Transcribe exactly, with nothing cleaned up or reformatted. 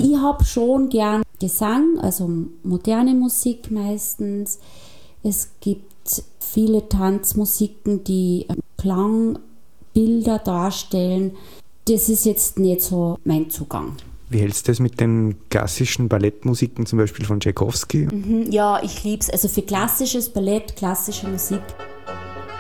ich habe schon gern Gesang, also moderne Musik meistens. Es gibt viele Tanzmusiken, die Klangbilder darstellen. Das ist jetzt nicht so mein Zugang. Wie hältst du das mit den klassischen Ballettmusiken, zum Beispiel von Tschaikowski? Mhm, ja, ich liebe es. Also für klassisches Ballett, klassische Musik